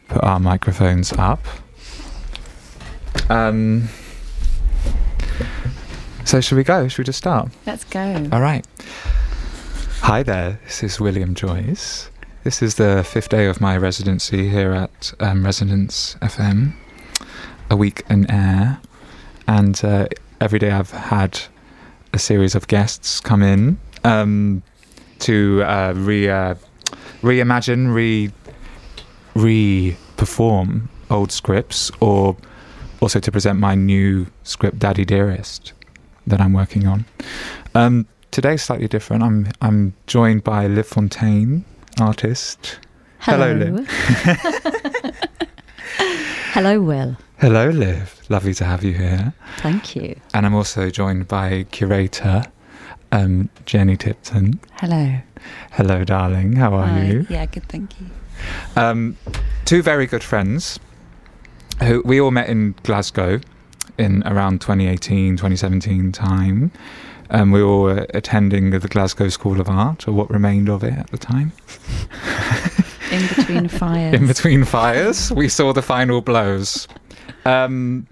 put our microphones up. So should we go? Should we just start? Let's go. All right. Hi there, this is William Joyce. This is the 5th day of my residency here at Resonance FM, a week in air. And every day I've had a series of guests come in to reimagine, re-perform old scripts, or also to present my new script, Daddy Dearest, that I'm working on. Today's slightly different. I'm joined by Liv Fontaine, artist. Hello, Liv. Hello, Will. Hello, Liv. Lovely to have you here. Thank you. And I'm also joined by curator Jenny Tipton. Hello. Hello, darling. How are you? Yeah, good, thank you. Two very good friends who we all met in Glasgow in around 2018, 2017 time. We were attending the Glasgow School of Art, or what remained of it at the time. In between fires. In between fires, we saw the final blows. And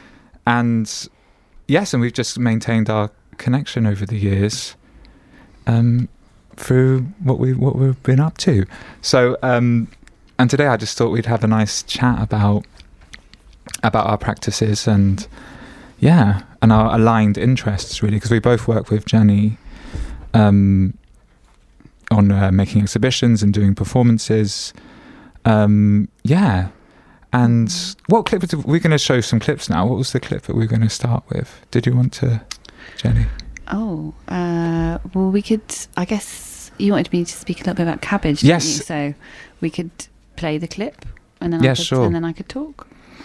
yes, and we've just maintained our connection over the years through what we've been up to. So, and today I just thought we'd have a nice chat about our practices and our aligned interests, really, because we both work with Jenny on making exhibitions and doing performances. And what clip we're going to show some clips now? What was the clip that we were going to start with? Did you want to, Jenny? Oh, well, we could, I guess you wanted me to speak a little bit about cabbage, yes. didn't you? So we could play the clip and then, and then I could talk.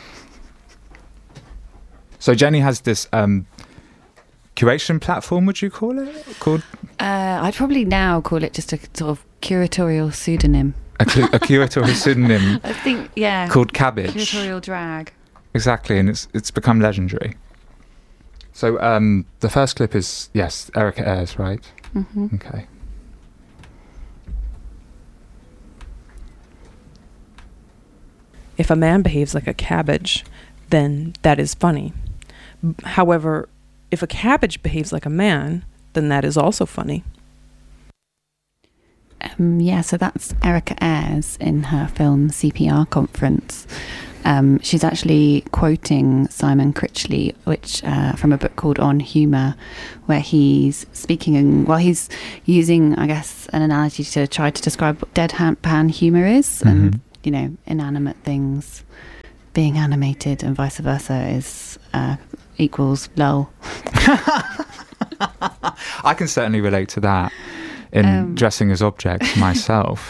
So Jenny has this curation platform, would you call it? I'd probably now call it just a sort of curatorial pseudonym. A curatorial pseudonym. I think, yeah. Called Cabbage. Curatorial drag. Exactly, and it's become legendary. So the first clip is, yes, Erica Ayres, right? Mm-hmm. Okay. If a man behaves like a cabbage, then that is funny. However, if a cabbage behaves like a man, then that is also funny. So that's Erica Ayres in her film CPR Conference. She's actually quoting Simon Critchley, which from a book called On Humour, where he's speaking, he's using, I guess, an analogy to try to describe what deadpan humour is, and, inanimate things being animated and vice versa is equals lol. I can certainly relate to that in dressing as objects myself.